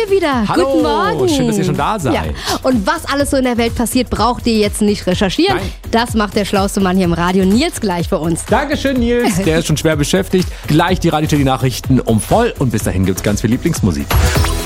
wir wieder. Hallo, Guten Morgen. schön, dass ihr schon da seid. Ja. Und was alles so in der Welt passiert, braucht ihr jetzt nicht recherchieren. Nein. Das macht der schlauste Mann hier im Radio, Nils, gleich für uns. Dankeschön, Nils. Der ist schon schwer beschäftigt. Gleich die Radio-Nachrichten um voll und bis dahin gibt's ganz viel Lieblingsmusik.